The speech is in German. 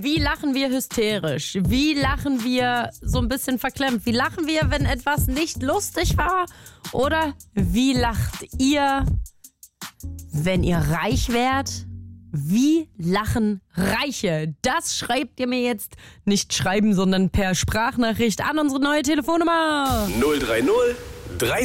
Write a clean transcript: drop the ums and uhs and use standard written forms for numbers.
Wie lachen wir hysterisch? Wie lachen wir so ein bisschen verklemmt? Wie lachen wir, wenn etwas nicht lustig war? Oder wie lacht ihr, wenn ihr reich wärt? Wie lachen Reiche? Das schreibt ihr mir jetzt nicht schreiben, sondern per Sprachnachricht an unsere neue Telefonnummer. 030 30